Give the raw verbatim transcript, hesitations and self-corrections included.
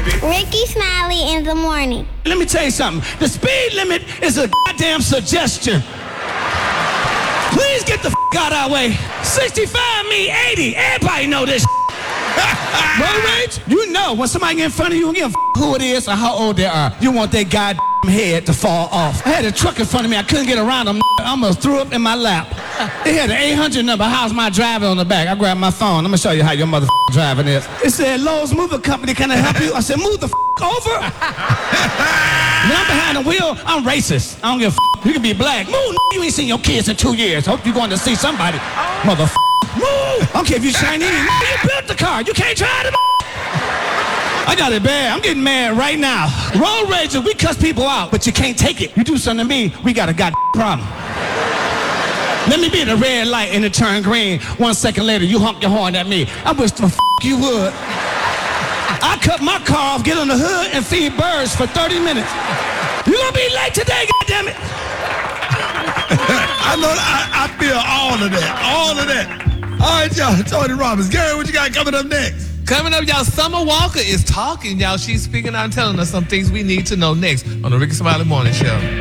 baby. Ricky Smiley in the morning. Let me tell you something. The speed limit is a goddamn suggestion. Please get the f*** out of our way. sixty-five, me, eighty. Everybody know this. Road rage? You know, when somebody get in front of you, you don't give a f*** who it is or how old they are. You want their goddamn head to fall off. I had a truck in front of me. I couldn't get around them. I almost threw up in my lap. They had an eight hundred number. How's my driver on the back? I grabbed my phone. I'm going to show you how your mother driving is. It said, Lowe's Moving Company, can I help you? I said, move the f*** over. When I'm behind the wheel, I'm racist. I don't give a f***. You can be black. Move, you ain't seen your kids in two years. Hope you're going to see somebody. Mother f***. Move. I don't care if you Chinese. You built the car. You can't drive it. I got it bad. I'm getting mad right now. Road ragers, we cuss people out, but you can't take it. You do something to me, we got a goddamn problem. Let me be at a red light and it turn green. One second later, you honk your horn at me. I wish the f*** you would. I cut my car off, get on the hood, and feed birds for thirty minutes. You gonna be late today, goddammit. I know, I, I feel all of that, all of that. All right, y'all, Tony Robbins. Gary, what you got coming up next? Coming up, y'all, Summer Walker is talking, y'all. She's speaking out and telling us some things we need to know next on the Ricky Smiley Morning Show.